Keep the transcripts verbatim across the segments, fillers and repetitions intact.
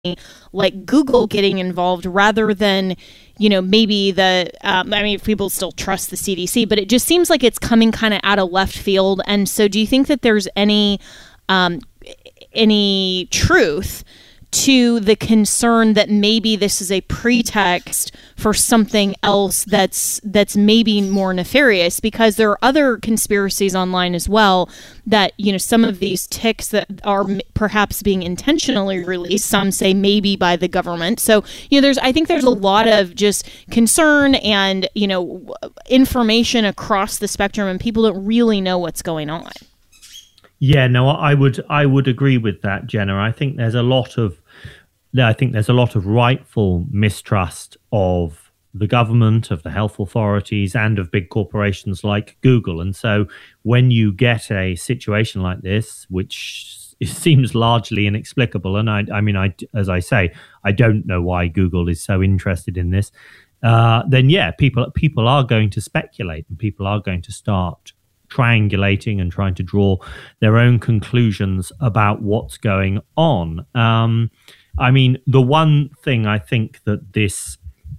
like Google getting involved rather than, you know, maybe the, um, I mean, if people still trust the C D C, but it just seems like it's coming kind of out of left field. And so do you think that there's any, um, any truth to the concern that maybe this is a pretext for something else that's that's maybe more nefarious? Because there are other conspiracies online as well that, you know, some of these ticks that are m- perhaps being intentionally released, some say maybe by the government. So, you know, there's I think there's a lot of just concern and, you know, information across the spectrum, and people don't really know what's going on. Yeah, no, I would I would agree with that, Jenna. I think there's a lot of I think there's a lot of rightful mistrust of the government, of the health authorities, and of big corporations like Google. And so when you get a situation like this, which seems largely inexplicable, and I, I mean, I, as I say, I don't know why Google is so interested in this, uh, then yeah, people people are going to speculate, and people are going to start triangulating and trying to draw their own conclusions about what's going on. Um, I mean, the one thing I think that this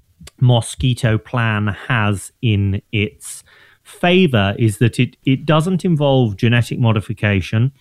mosquito plan has in its favor is that it, it doesn't involve genetic modification.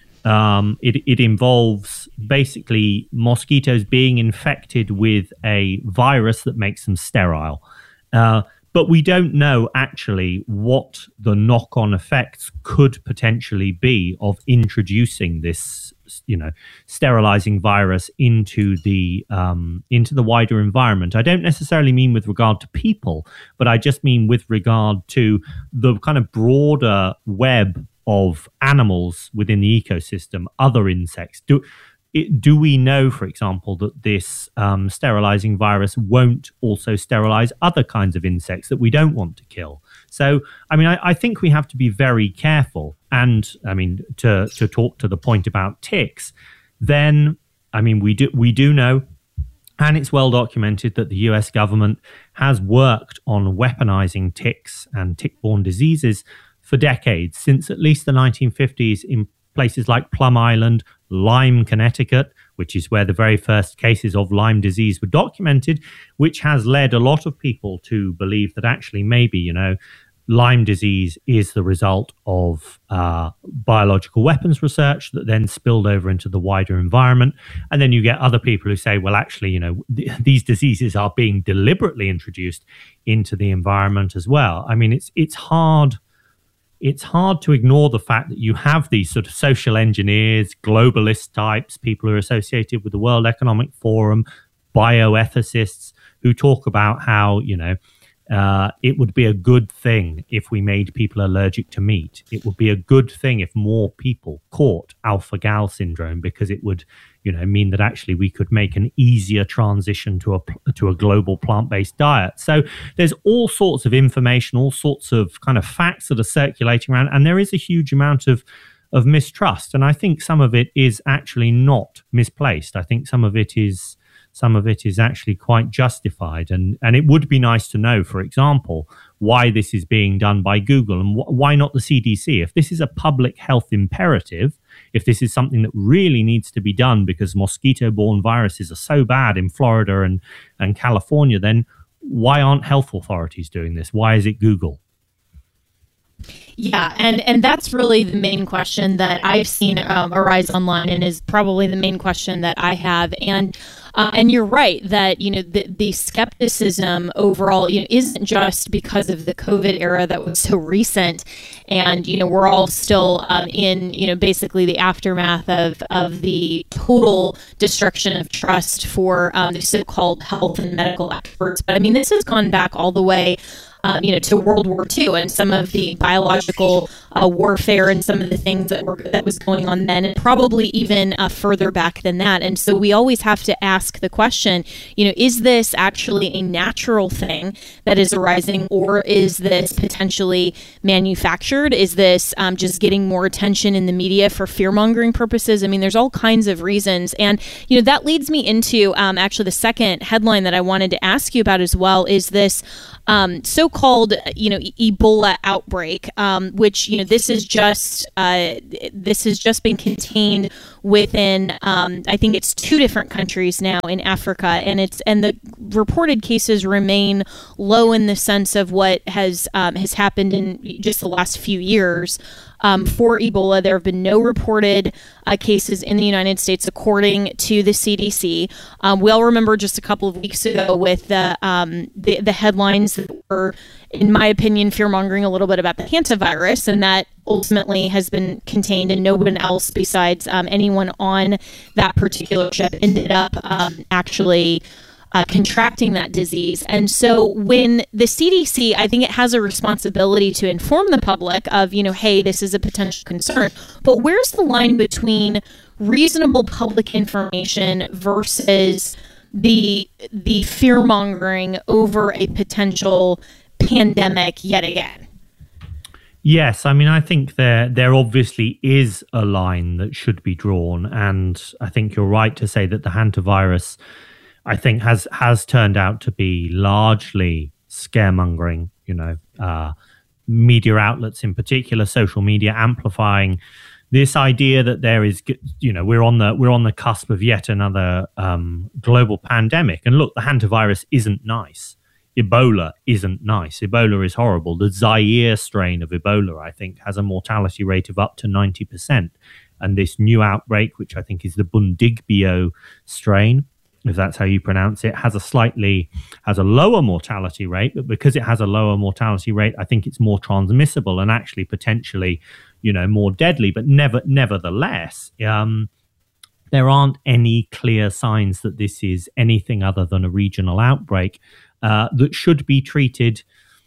Um, it, it involves basically mosquitoes being infected with a virus that makes them sterile. Uh, But we don't know actually what the knock-on effects could potentially be of introducing this, you know, sterilizing virus into the um, into the wider environment. I don't necessarily mean with regard to people, but I just mean with regard to the kind of broader web of animals within the ecosystem, other insects. Do It, do we know, for example, that this um, sterilizing virus won't also sterilize other kinds of insects that we don't want to kill? So, I mean, I, I think we have to be very careful. And, I mean, to to talk to the point about ticks, then, I mean, we do we do know, and it's well documented, that the U S government has worked on weaponizing ticks and tick-borne diseases for decades, since at least the nineteen fifties in places like Plum Island, Lyme, Connecticut, which is where the very first cases of Lyme disease were documented, which has led a lot of people to believe that actually maybe, you know, Lyme disease is the result of uh, biological weapons research that then spilled over into the wider environment. And then you get other people who say, well, actually, you know, th- these diseases are being deliberately introduced into the environment as well. I mean, it's it's hard... It's hard to ignore the fact that you have these sort of social engineers, globalist types, people who are associated with the World Economic Forum, bioethicists, who talk about how, you know, uh, it would be a good thing if we made people allergic to meat. It would be a good thing if more people caught alpha-gal syndrome, because it would, you know, mean that actually we could make an easier transition to a to a global plant-based diet. So there's all sorts of information, all sorts of kind of facts that are circulating around, and there is a huge amount of of mistrust. And I think some of it is actually not misplaced. I think some of it is some of it is actually quite justified. And and it would be nice to know, for example, why this is being done by Google, and wh- why not the C D C? If this is a public health imperative, if this is something that really needs to be done because mosquito-borne viruses are so bad in Florida and, and California, then why aren't health authorities doing this? Why is it Google? Yeah, and, and that's really the main question that I've seen um, arise online, and is probably the main question that I have. And uh, and you're right that, you know, the, the skepticism overall, you know, isn't just because of the COVID era that was so recent, and, you know, we're all still um, in, you know, basically the aftermath of, of the total destruction of trust for um, the so-called health and medical experts. But I mean, this has gone back all the way Um, you know, to World War Two, and some of the biological uh, warfare and some of the things that were that was going on then, and probably even uh, further back than that. And so we always have to ask the question, you know, is this actually a natural thing that is arising, or is this potentially manufactured? Is this um, just getting more attention in the media for fear-mongering purposes? I mean, there's all kinds of reasons. And, you know, that leads me into um, actually the second headline that I wanted to ask you about as well, is this um, so so-called, you know, Ebola outbreak, um, which, you know, this is just uh, this has just been contained within, um, I think it's two different countries now in Africa, and it's and the reported cases remain low in the sense of what has um, has happened in just the last few years. Um, for Ebola, there have been no reported uh, cases in the United States, according to the C D C. Um, we all remember just a couple of weeks ago with the, um, the the headlines that were, in my opinion, fear-mongering a little bit about the hantavirus, and that ultimately has been contained, and no one else besides um, anyone on that particular ship ended up um, actually Uh, contracting that disease. And so when the C D C, I think it has a responsibility to inform the public of, you know, hey, this is a potential concern. But where's the line between reasonable public information versus the the fear-mongering over a potential pandemic yet again? Yes, I mean, I think there there obviously is a line that should be drawn. And I think you're right to say that the hantavirus, I think, has has turned out to be largely scaremongering, you know, uh, media outlets in particular, social media amplifying this idea that there is, you know, we're on the we're on the cusp of yet another um, global pandemic. And look, the hantavirus isn't nice. Ebola isn't nice. Ebola is horrible. The Zaire strain of Ebola, I think, has a mortality rate of up to ninety percent. And this new outbreak, which I think is the Bundibugyo strain, if that's how you pronounce it, has a slightly, has a lower mortality rate, but because it has a lower mortality rate, I think it's more transmissible and actually potentially, you know, more deadly. But never, nevertheless, um, there aren't any clear signs that this is anything other than a regional outbreak uh, that should be treated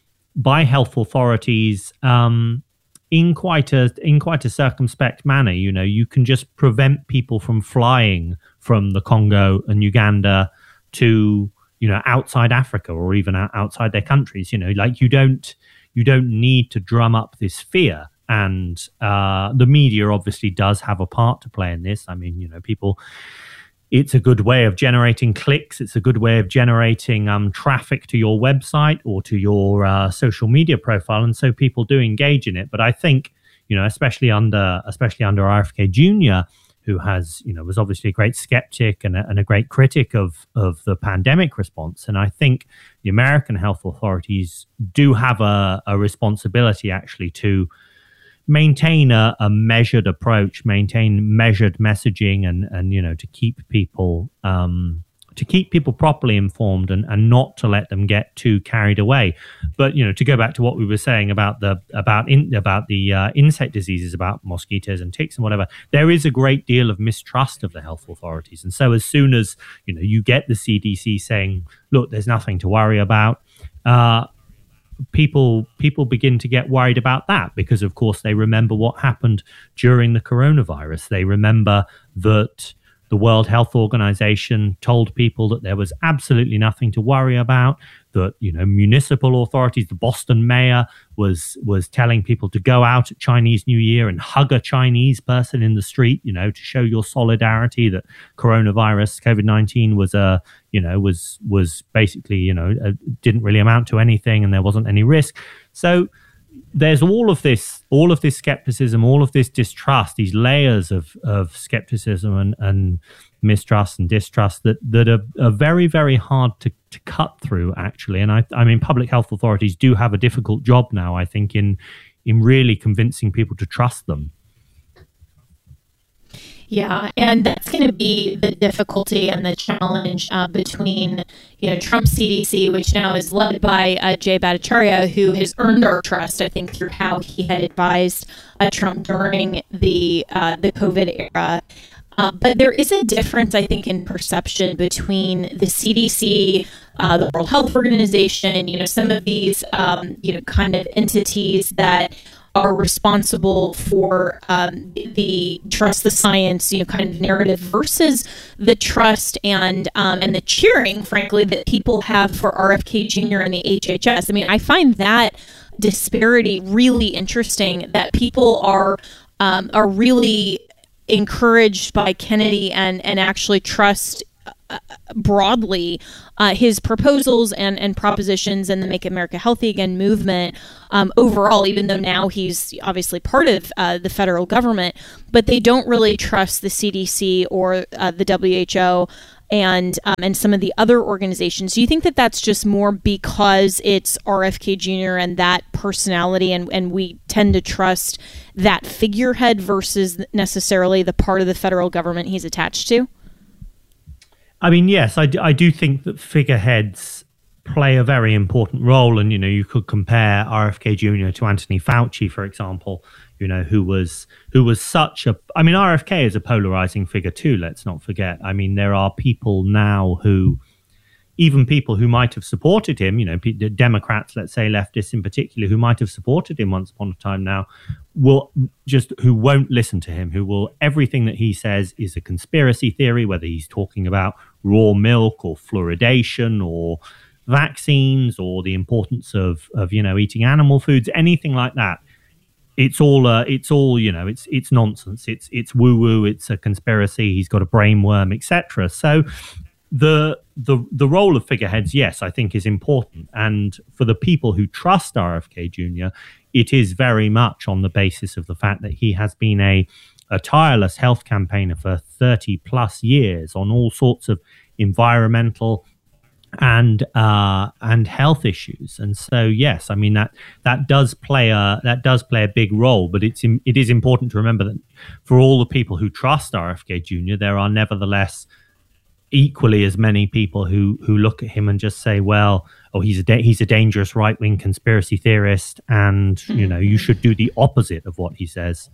by health authorities um, in quite a in quite a circumspect manner. You know, you can just prevent people from flying from the Congo and Uganda to, you know, outside Africa or even outside their countries. You know, like you don't you don't need to drum up this fear. And uh, the media obviously does have a part to play in this. I mean, you know, people, it's a good way of generating clicks. It's a good way of generating um, traffic to your website or to your uh, social media profile. And so people do engage in it. But I think, you know, especially under especially under R F K Junior, who has, you know, was obviously a great skeptic and a, and a great critic of, of the pandemic response. And I think the American health authorities do have a, a responsibility actually to maintain a, a measured approach, maintain measured messaging, and, and you know, to keep people um, to keep people properly informed and, and not to let them get too carried away. But, you know, to go back to what we were saying about the about in, about the uh, insect diseases, about mosquitoes and ticks and whatever, there is a great deal of mistrust of the health authorities. And so as soon as, you know, you get the C D C saying, look, there's nothing to worry about, uh, people people begin to get worried about that, because of course they remember what happened during the coronavirus. They remember that the World Health Organization told people that there was absolutely nothing to worry about, that, you know, municipal authorities, the Boston mayor was was telling people to go out at Chinese New Year and hug a Chinese person in the street, you know, to show your solidarity, that coronavirus, COVID nineteen was a, you know, was was basically, you know, uh, didn't really amount to anything and there wasn't any risk. So there's all of this, all of this skepticism, all of this distrust, these layers of, of skepticism and, and mistrust and distrust that, that are, are very, very hard to, to cut through, actually. And I, I mean, public health authorities do have a difficult job now, I think, in, in really convincing people to trust them. Yeah, and that's going to be the difficulty and the challenge uh, between, you know, Trump's C D C, which now is led by uh, Jay Bhattacharya, who has earned our trust, I think, through how he had advised uh, Trump during the uh, the COVID era. Uh, but there is a difference, I think, in perception between the C D C, uh, the World Health Organization, you know, some of these, um, you know, kind of entities that are responsible for um, the trust the science, you know, kind of narrative versus the trust and um, and the cheering, frankly, that people have for R F K Junior and the H H S. I mean, I find that disparity really interesting, that people are um, are really encouraged by Kennedy and and actually trust uh, broadly uh, his proposals and, and propositions and the Make America Healthy Again movement um, overall, even though now he's obviously part of uh, the federal government, but they don't really trust the C D C or uh, the W H O and um, and some of the other organizations. Do you think that that's just more because it's R F K Junior and that personality, and, and we tend to trust that figurehead versus necessarily the part of the federal government he's attached to? I mean, yes, I do, I do think that figureheads play a very important role. And, you know, you could compare R F K Junior to Anthony Fauci, for example, you know, who was who was such a, I mean, R F K is a polarizing figure too, let's not forget. I mean, there are people now who, even people who might have supported him, you know, Democrats, let's say leftists in particular, who might have supported him once upon a time now, will just, who won't listen to him, who will, everything that he says is a conspiracy theory, whether he's talking about raw milk or fluoridation or vaccines or the importance of, of you know, eating animal foods, anything like that. It's all, uh, it's all, you know, it's it's nonsense. It's it's woo woo. It's a conspiracy. He's got a brainworm, et cetera. So the the the role of figureheads, yes, I think is important. And for the people who trust R F K Junior, it is very much on the basis of the fact that he has been a a tireless health campaigner for thirty plus years on all sorts of environmental and uh, and health issues. And so, yes, I mean that that does play a that does play a big role. But it's it is important to remember that for all the people who trust R F K Junior, there are nevertheless equally as many people who who look at him and just say, well, oh, he's a da- he's a dangerous right wing conspiracy theorist, and you know you should do the opposite of what he says.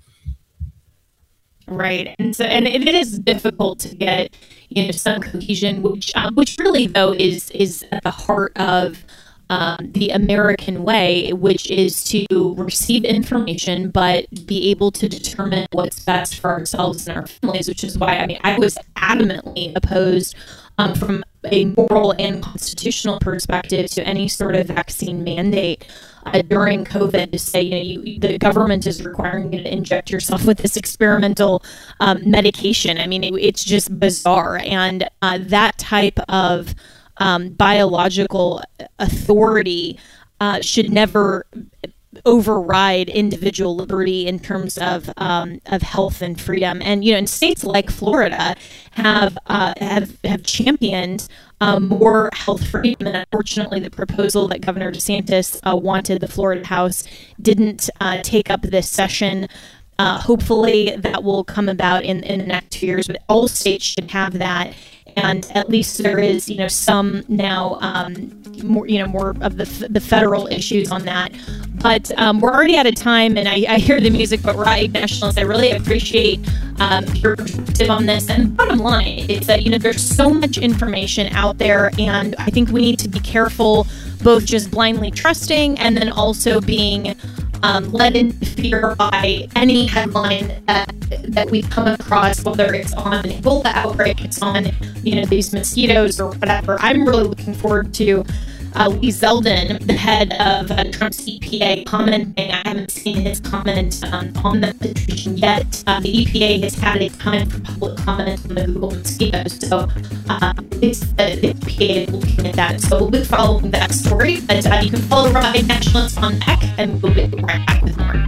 Right, and so and it is difficult to get you know some cohesion, which uh, which really though is is at the heart of um, the American way, which is to receive information but be able to determine what's best for ourselves and our families. Which is why I mean I was adamantly opposed um, from a moral and constitutional perspective to any sort of vaccine mandate. Uh, during COVID, to say, you know, you, the government is requiring you to inject yourself with this experimental um, medication. I mean, it, it's just bizarre. And uh, that type of um, biological authority uh, should never override individual liberty in terms of um, of health and freedom. And you know, in states like Florida have uh, have have championed um, more health freedom. And unfortunately, the proposal that Governor DeSantis uh, wanted the Florida House didn't uh, take up this session. Uh, hopefully, that will come about in, in the next two years. But all states should have that. And at least there is, you know, some now um, more, you know, more of the the federal issues on that. But um, we're already out of time, and I, I hear the music, but Right Nationalists, I really appreciate um, your perspective on this. And bottom line is that, you know, there's so much information out there, and I think we need to be careful, both just blindly trusting and then also being Um, led into fear by any headline that, that we come across, whether it's on an Ebola outbreak, it's on, you know, these mosquitoes or whatever. I'm really looking forward to uh, Lee Zeldin, the head of uh, Trump's E P A, commenting. I haven't seen his comment um, on the petition yet. Uh, the E P A has had a time for public comment on the Google mosquitoes, so uh, it's the, the E P A is looking at that. So we'll be following that story. But uh, you can follow Right Nationalists on X, and we'll be right back with more.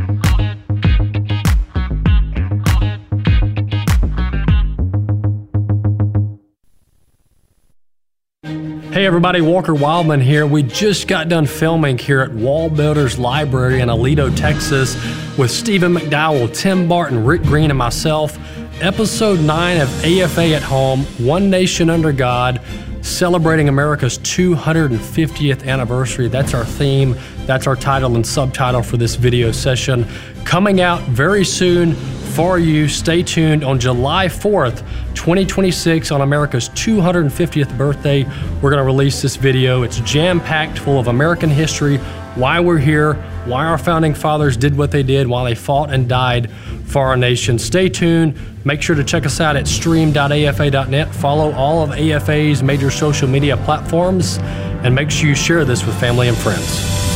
Hey everybody, Walker Wildman here. We just got done filming here at Wall Builders Library in Aledo, Texas with Stephen McDowell, Tim Barton, Rick Green, and myself. Episode nine of A F A at Home, One Nation Under God, celebrating America's two hundred fiftieth anniversary. That's our theme. That's our title and subtitle for this video session. Coming out very soon for you. Stay tuned on July fourth, twenty twenty-six, on America's two hundred fiftieth birthday. We're going to release this video. It's jam-packed full of American history, why we're here, why our founding fathers did what they did, why they fought and died for our nation. Stay tuned. Make sure to check us out at stream dot A F A dot net. Follow all of A F A's major social media platforms, and make sure you share this with family and friends.